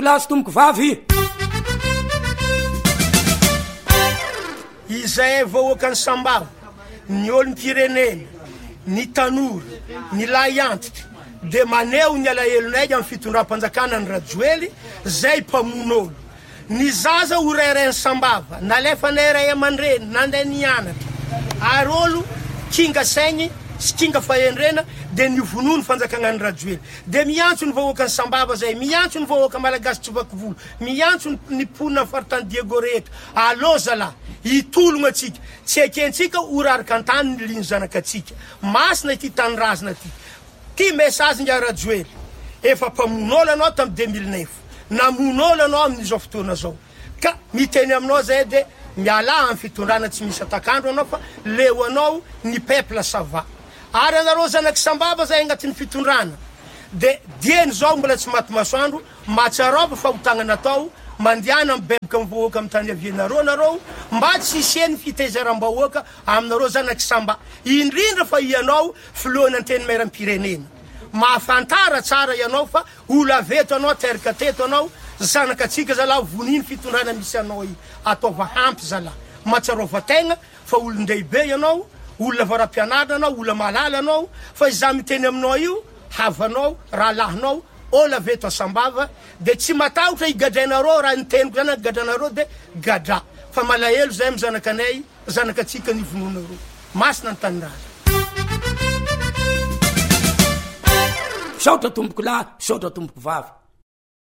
lahy sy tomboko vavy. Izay vahoakany Sambava, ny olom-pirenena, ny tanora, ny lahy antitra, de maneho ny alahelonay amin'ny fitondram-panjakana ny Rajoely, zay mpamon'olo. Ny zaza orairay Sambava, nalefa ny ray aman-dreny, nandeha nianatra. Ary olo kinga saigny sy kinga fahendrena de nivonono fanjakana ny Rajoely. De miantso ny vahoakany Sambava zay, miantso ny vahoaka malagasy Tsovakovolo, miantso ny ponina faritany Diego rehetra. Allo zalahy, hitologna atsika, tsy ekentsika orarika antany ny liny zanakatsika. Masina ity tanorazana ty. Ty message nga Rajoely, efa mpamon'olo anao tamin'ny 2009, namon'olo anao amin'izao fotoana zao. Ka miteny aminao zay de miala amin'ny fitondrana tsy misy atakandro anao fa leo anao ny peuple sava. Ary anareo zanaky Sambava zay agnatin'ny fitondrana. De dieny zao mbola tsy maty masoandro, matsarova fa hotagnana atao, mandiana mibebaka mivoaka amin'ny tany avianareo nareo, mba tsy hisiany fitaizaram-bahoaka aminareo zanaky Samba. Indrindra fa ianao filohan'ny anteny mairaam-pirenena. Mahafantara tsara ianao fa ola veto anao, teraka teto anao, zanakatsika zalahy voniny fitondrana misy anao ataova hampy zalahy. Matsarova tegna fa olon-dehibe ianao, olona varam-pianarana anao, olona malala anao, fa iza miteny aminao io, havanao, rahalahinao, ola veto Sambava, de tsy matahotra igadrainareo raha niteniko zany gadranareo de gadra. Fa malahelo zay amin'ny zanakanay, zanakatsika ny vononareo. Masina ny taniraza. Saotra tomboko lahy, saotra tomboko vavy.